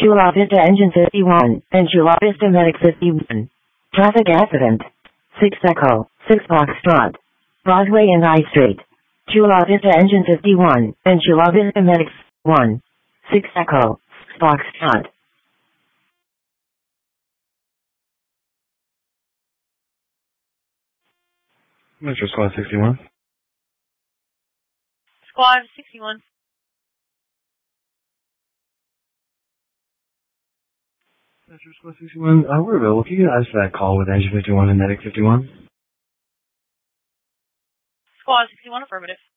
Chula Vista Engine 51, and Chula Vista Medic 51. Traffic accident. 6 Echo, 6 Foxtrot. Broadway and High Street. Chula Vista Engine 51, and Chula Vista Medic 1. 6 Echo, 6 Foxtrot. Metro Squad 61. Squad 61. Metro Squad 61, we're available. Can you ask for that call with Engine 51 and Medic 51? Squad 61, affirmative.